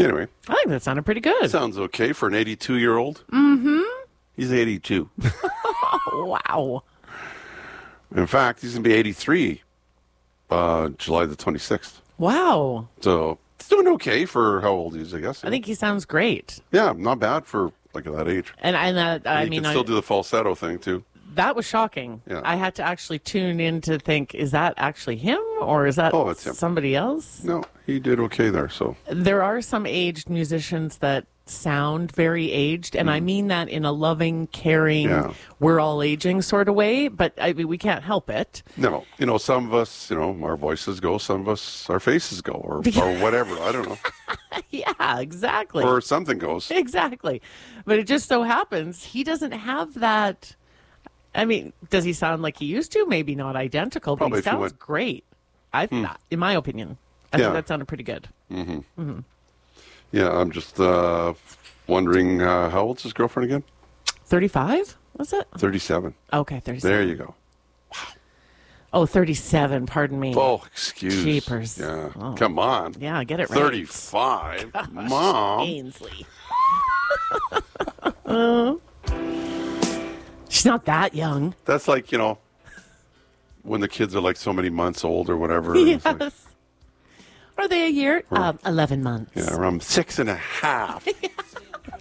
Anyway, I think that sounded pretty good. sounds okay for an 82-year-old. Mm-hmm. He's 82. Wow. In fact, he's going to be 83 July the 26th. Wow. So he's doing okay for how old he is, I guess. I think he sounds great. Yeah, not bad for like that age. And I He mean, can still do the falsetto thing, too. that was shocking. Yeah. I had to actually tune in to think, is that actually him or is that it's him. somebody else? No, he did okay there, so. There are some aged musicians that sound very aged, and I mean that in a loving, caring, Yeah. we're all aging sort of way, but I mean, we can't help it. No, some of us, our voices go, some of us, our faces go, or whatever. I don't know. Yeah, exactly. Or something goes. Exactly. But it just so happens he doesn't have that. I mean, does he sound like he used to? Maybe not identical, but Probably he if you sounds went- great. In my opinion. I Yeah. think that sounded pretty good. Yeah, I'm just wondering, how old's his girlfriend again? 35? Was it? 37. Okay, 37. There you go. Oh, 37, pardon me. Oh, excuse. Jeepers. Yeah, Oh. come on. Yeah, get it right. 35. Mom. Ainsley. She's not that young. That's like, when the kids are like so many months old or whatever. It's like, Yes. Are they a year? 11 months. yeah, around 6.5.